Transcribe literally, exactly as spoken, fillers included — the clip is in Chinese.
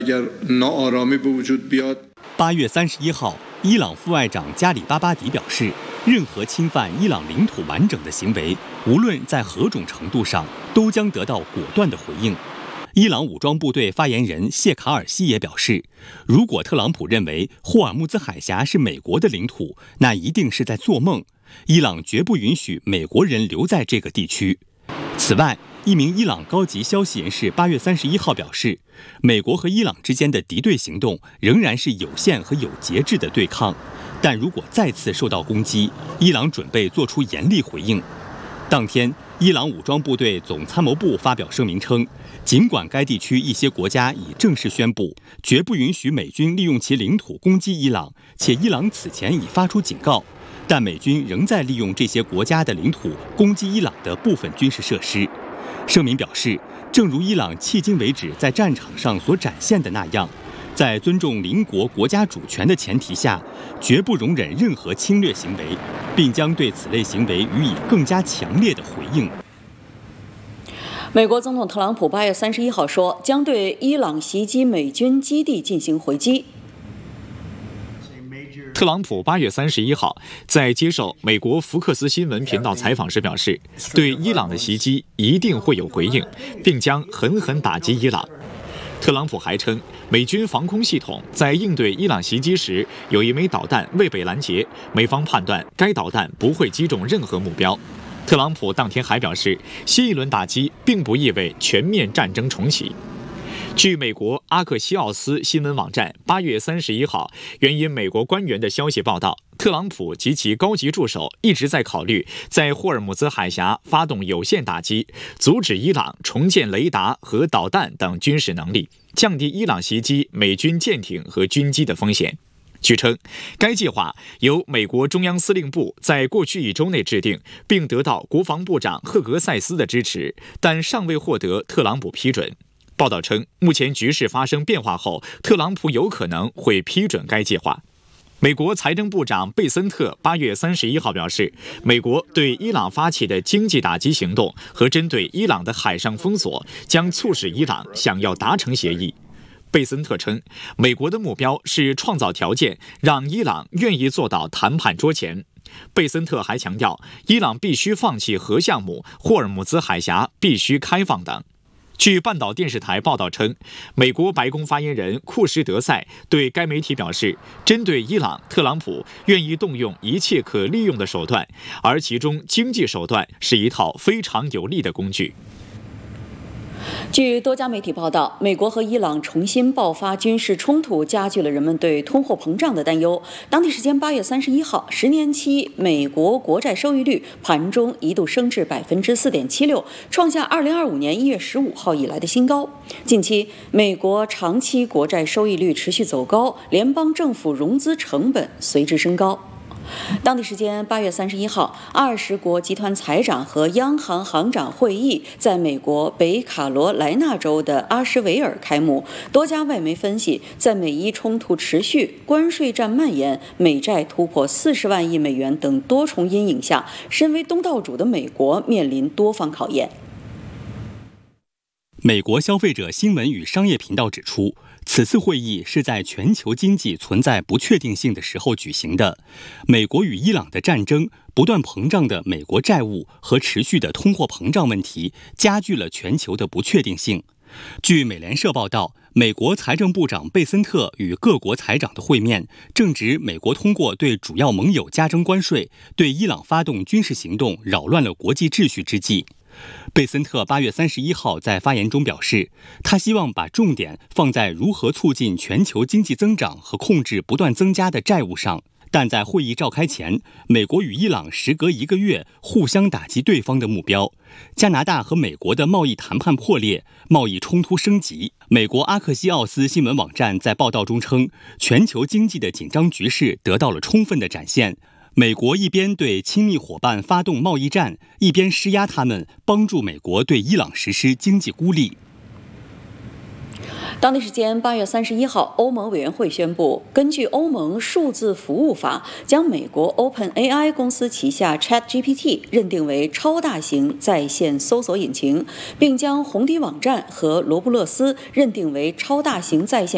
八月三十一号，伊朗副外长加里巴巴迪表示，任何侵犯伊朗领土完整的行为，无论在何种程度上，都将得到果断的回应。伊朗武装部队发言人谢卡尔西也表示，如果特朗普认为霍尔木兹海峡是美国的领土，那一定是在做梦。伊朗绝不允许美国人留在这个地区。此外，一名伊朗高级消息人士八月三十一号表示，美国和伊朗之间的敌对行动仍然是有限和有节制的对抗，但如果再次受到攻击，伊朗准备做出严厉回应。当天，伊朗武装部队总参谋部发表声明称，尽管该地区一些国家已正式宣布绝不允许美军利用其领土攻击伊朗，且伊朗此前已发出警告，但美军仍在利用这些国家的领土攻击伊朗的部分军事设施。声明表示，正如伊朗迄今为止在战场上所展现的那样，在尊重邻国国家主权的前提下，绝不容忍任何侵略行为，并将对此类行为予以更加强烈的回应。 美国总统特朗普八月三十一号说，将对伊朗袭击美军基地进行回击。 特朗普八月三十一号在接受美国福克斯新闻频道采访时表示，对伊朗的袭击一定会有回应，并将狠狠打击伊朗。特朗普还称，美军防空系统在应对伊朗袭击时，有一枚导弹未被拦截，美方判断该导弹不会击中任何目标。特朗普当天还表示，新一轮打击并不意味全面战争重启。据美国阿克西奥斯新闻网站八月三十一号援引美国官员的消息报道，特朗普及其高级助手一直在考虑在霍尔木兹海峡发动有限打击，阻止伊朗重建雷达和导弹等军事能力，降低伊朗袭击美军舰艇和军机的风险。据称，该计划由美国中央司令部在过去一周内制定，并得到国防部长赫格塞斯的支持，但尚未获得特朗普批准。报道称，目前局势发生变化后，特朗普有可能会批准该计划。美国财政部长贝森特八月三十一号表示，美国对伊朗发起的经济打击行动和针对伊朗的海上封锁将促使伊朗想要达成协议。贝森特称，美国的目标是创造条件，让伊朗愿意坐到谈判桌前。贝森特还强调，伊朗必须放弃核项目，霍尔木兹海峡必须开放等。据半岛电视台报道称，美国白宫发言人库什德塞对该媒体表示，针对伊朗，特朗普愿意动用一切可利用的手段，而其中经济手段是一套非常有力的工具。 据多家媒体报道，美国和伊朗重新爆发军事冲突，加剧了人们对通货膨胀的担忧。当地时间八月三十一号，十年期美国国债收益率盘中一度升至百分之四点七六，创下二零二五年一月十五号以来的新高。近期，美国长期国债收益率持续走高，联邦政府融资成本随之升高。当地时间八月三十一号，二十国集团财长和央行行长会议在美国北卡罗来纳州的阿什维尔开幕。多家外媒分析，在美伊冲突持续、关税战蔓延、美债突破四十万亿美元等多重阴影下，身为东道主的美国面临多方考验。 美国消费者新闻与商业频道指出，此次会议是在全球经济存在不确定性的时候举行的。美国与伊朗的战争、不断膨胀的美国债务和持续的通货膨胀问题，加剧了全球的不确定性。据美联社报道，美国财政部长贝森特与各国财长的会面，正值美国通过对主要盟友加征关税、对伊朗发动军事行动，扰乱了国际秩序之际。贝森特八月三十一号在发言中表示，他希望把重点放在如何促进全球经济增长和控制不断增加的债务上。但在会议召开前，美国与伊朗时隔一个月互相打击对方的目标。加拿大和美国的贸易谈判破裂，贸易冲突升级。美国阿克西奥斯新闻网站在报道中称，全球经济的紧张局势得到了充分的展现。美国一边对亲密伙伴发动贸易战，一边施压他们，帮助美国对伊朗实施经济孤立。 当地时间八月三十一号，欧盟委员会宣布，根据欧盟数字服务法，将美国 OpenAI 公司旗下 ChatGPT 认定为超大型在线搜索引擎，并将红底网站和罗布勒斯认定为超大型在线